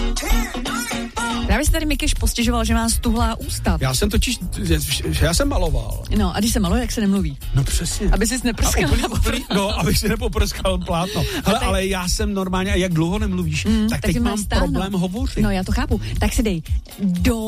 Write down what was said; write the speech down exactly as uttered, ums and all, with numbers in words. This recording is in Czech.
Právě se tady Mikyš postěžoval, že má stuhlá ústa. Já jsem totiž, já jsem maloval. No a když se maluje, jak se nemluví? No přesně. Aby jsi neprskal. Úplný, úplný, no, abych si nepoprskal plátno. Hele, ale já jsem normálně, a jak dlouho nemluvíš, mm, tak, tak teď mám stáhnout. Problém hovořit. No já to chápu. Tak si dej do